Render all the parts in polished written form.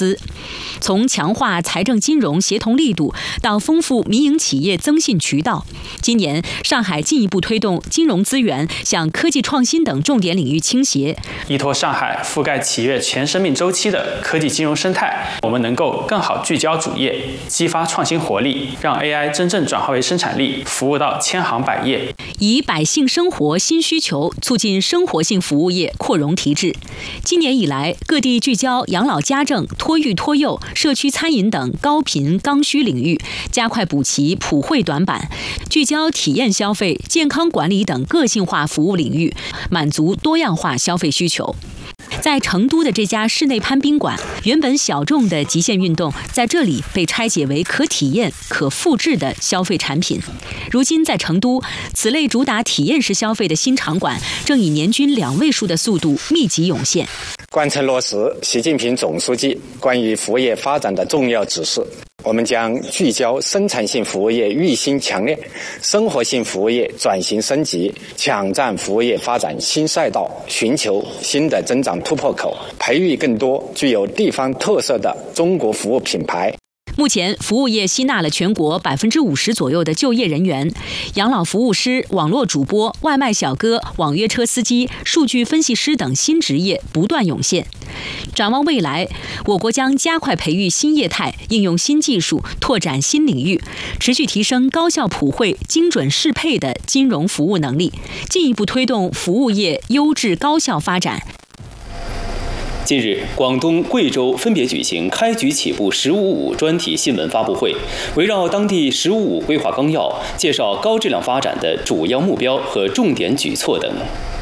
资。从强化财政金融协同力度到丰富民营企业增信渠道，今年上海进一步推动金融资源向科技创新等重点领域倾斜， 依托上海覆盖企业全生命周期的科技金融生态，我们能够更好聚焦主业，激发创新活力，让 AI 真正转化为生产力，服务到千行百业。 以百姓生活新需求促进生活性服务业扩容提质。今年以来，各地聚焦养老家政、托育托幼、社区餐饮等高频刚需领域，加快补齐普惠短板，聚焦体验消费、健康管理等个性化服务领域，满足多样化消费需求。在成都的这家室内攀冰馆，原本小众的极限运动，在这里被拆解为可体验、可复制的消费产品。如今在成都，此类主打体验式消费的新场馆，正以年均2位数的速度密集涌现。 贯彻落实习近平总书记关于服务业发展的重要指示，我们将聚焦生产性服务业育新强烈，生活性服务业转型升级，抢占服务业发展新赛道，寻求新的增长突破口，培育更多具有地方特色的中国服务品牌。 目前，服务业吸纳了全国50%左右的就业人员，养老服务师、网络主播、外卖小哥、网约车司机、数据分析师等新职业不断涌现。展望未来，我国将加快培育新业态，应用新技术，拓展新领域，持续提升高效普惠、精准适配的金融服务能力，进一步推动服务业优质高效发展。 近日，广东、贵州分别举行开局起步“十五五”专题新闻发布会，围绕当地“十五五”规划纲要，介绍高质量发展的主要目标和重点举措等。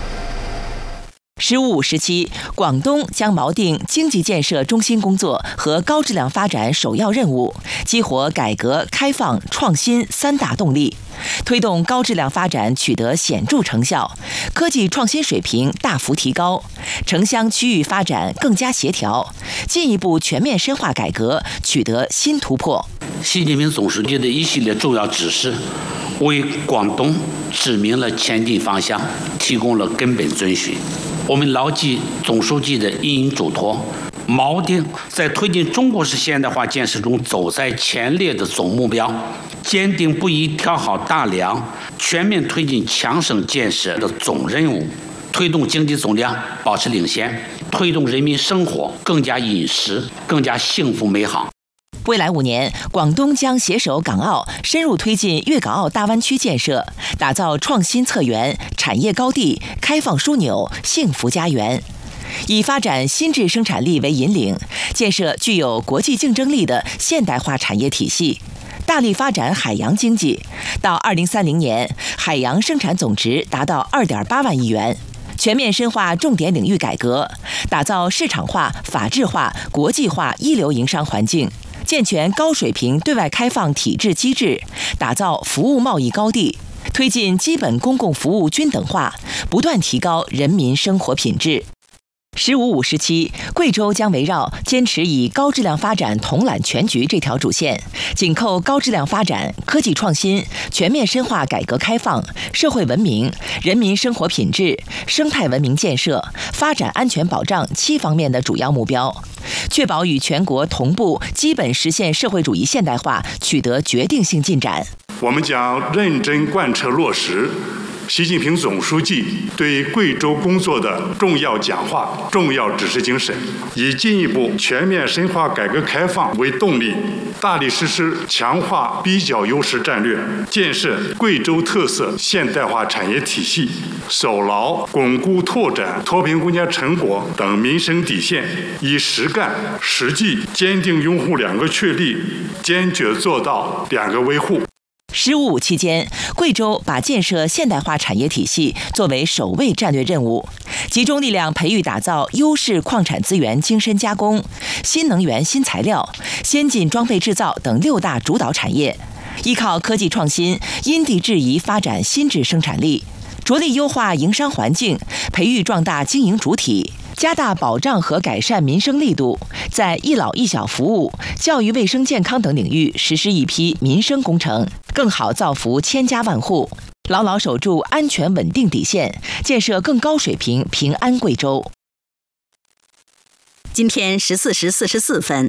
“15+5”时期，广东将锚定经济建设中心工作和高质量发展首要任务，激活改革开放创新3大动力，推动高质量发展取得显著成效，科技创新水平大幅提高，城乡区域发展更加协调，进一步全面深化改革取得新突破。 习近平总书记的一系列重要指示，为广东指明了前进方向，提供了根本遵循。我们牢记总书记的引领嘱托，锚定在推进中国式现代化建设中走在前列的总目标，坚定不移挑好大梁，全面推进强省建设的总任务，推动经济总量保持领先，推动人民生活更加殷实、更加幸福美好。 未来5年，广东将携手港澳，深入推进粤港澳大湾区建设，打造创新策源、产业高地、开放枢纽、幸福家园。以发展新质生产力为引领，建设具有国际竞争力的现代化产业体系，大力发展海洋经济。到2030年，海洋生产总值达到2.8万亿元。全面深化重点领域改革，打造市场化、法治化、国际化一流营商环境。健全高水平对外开放体制机制，打造服务贸易高地，推进基本公共服务均等化，不断提高人民生活品质。“15+5”时期，贵州将围绕坚持以高质量发展统揽全局这条主线，紧扣高质量发展、科技创新、全面深化改革开放、社会文明、人民生活品质、生态文明建设、发展安全保障7方面的主要目标，确保与全国同步基本实现社会主义现代化取得决定性进展。 我们将认真贯彻落实习近平总书记对贵州工作的重要讲话、重要指示精神，以进一步全面深化改革开放为动力，大力实施强化比较优势战略，建设贵州特色现代化产业体系，守牢巩固拓展脱贫攻坚成果等民生底线，以实干实际坚定拥护2个确立，坚决做到2个维护。 “15+5”期间，贵州把建设现代化产业体系作为首位战略任务，集中力量培育打造优势矿产资源精深加工、新能源新材料、先进装备制造等6大主导产业，依靠科技创新，因地制宜发展新质生产力，着力优化营商环境，培育壮大经营主体，加大保障和改善民生力度，在一老一小服务、教育卫生健康等领域实施一批民生工程，更好造福千家万户，牢牢守住安全稳定底线，建设更高水平平安贵州。 今天14时44分。